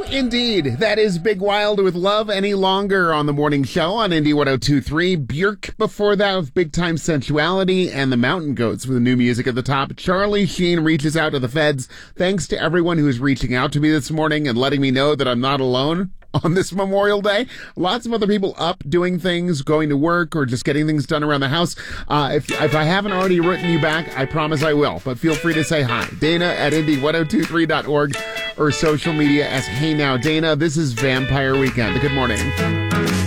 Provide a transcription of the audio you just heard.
Indeed, that is Big Wild with Love Any Longer on the morning show on Indie 102.3. Björk before that with Big Time Sensuality, and the Mountain Goats with the new music at the top. Charlie Sheen reaches out to the feds. Thanks to everyone who is reaching out to me this morning and letting me know that I'm not alone on this Memorial Day. Lots of other people up doing things, going to work, or just getting things done around the house. If I haven't already written you back, I promise I will. But feel free to say hi. Dana at indie1023.org or social media as Hey Now Dana. This is Vampire Weekend. Good morning.